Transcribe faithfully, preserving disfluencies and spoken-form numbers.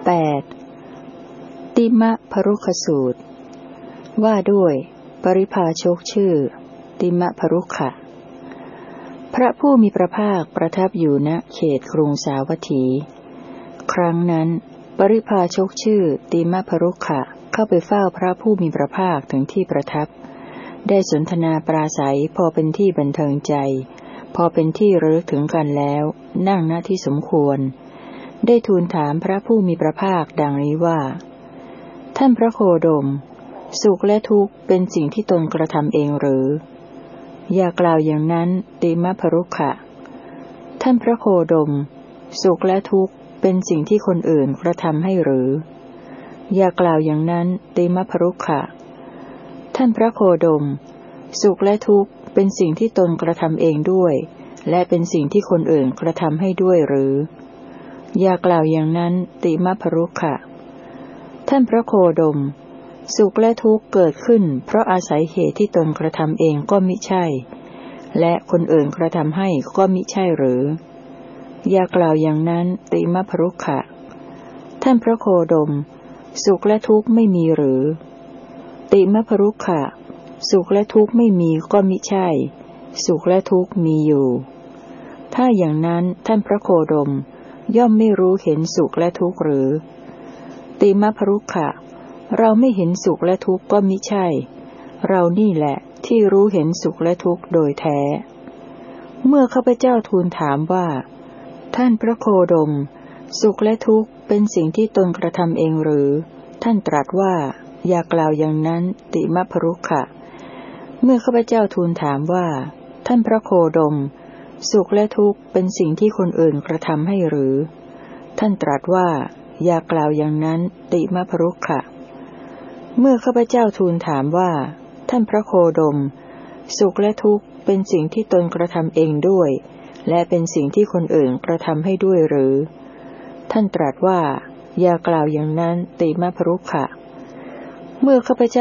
แปดติมะพรุคสูตรว่าด้วยปริภาชกชื่อติมะพรุขะพระผู้มีพระภาคประทับอยู่ณเขตกรุงสาวัตถีครั้งนั้นปริภาชกชื่อติมะพรุขะเข้าไปเฝ้าพระผู้มีพระภาคถึงที่ประทับได้สนทนาปราศัยพอเป็นที่บันเทิงใจพอเป็นที่ระลึกถึงกันแล้วนั่งณที่สมควรได้ทูลถามพระผู้มีพระภาคดังนี้ว่าท่านพระโคดมสุขและทุกข์เป็นสิ่งที่ตนกระทำเองหรืออย่ากล่าวอย่างนั้นติมะพรุขะท่านพระโคดมสุขและทุกข์เป็นสิ่งที่คนอื่นกระทำให้หรืออย่ากล่าวอย่างนั้นติมะพรุขะท่านพระโคดมสุขและทุกข์เป็นสิ่งที่ตนกระทำเองด้วยและเป็นสิ่งที่คนอื่นกระทำให้ด้วยหรืออย่ากล่าวอย่างนั้นติมะพรุขะท่านพระโคดมสุขและทุกข์เกิดขึ้นเพราะอาศัยเหตุที่ตนกระทำเองก็มิใช่และคนอื่นกระทำให้ก็มิใช่หรืออย่ากล่าวอย่างนั้นติมะพรุขะท่านพระโคดมสุขและทุกข์ไม่มีหรือติมะพรุขะสุขและทุกข์ไม่มีก็มิใช่สุขและทุกข์มีอยู่ถ้าอย่างนั้นท่านพระโคดมย่อมไม่รู้เห็นสุขและทุกข์หรือติมะพรุขะเราไม่เห็นสุขและทุกข์ก็มิใช่เรานี่แหละที่รู้เห็นสุขและทุกข์โดยแท้เมื่อข้าพเจ้าทูลถามว่าท่านพระโคดมสุขและทุกข์เป็นสิ่งที่ตนกระทำเองหรือท่านตรัสว่าอย่ากล่าวอย่างนั้นติมะพรุขะเมื่อข้าพเจ้าทูลถามว่าท่านพระโคดมสุขและทุกข์เป็นสิ่งที่คนอื่นกระทำให้หรือท่านตรัสว่าอย่ากล่าวอย่างนั้นติมะพรุขะเมื่อข้าพเจ้าทูลถามว่าท่านพระโคดมสุขและทุกข์เป็นสิ่งที่ตนกระทำเองด้วยและเป็นสิ่งที่คนอื่นกระทำให้ด้วยหรือท่านตรัสว่าอย่ากล่าวอย่างนั้นติมะพรุขะเมื่อข้าพเจ้า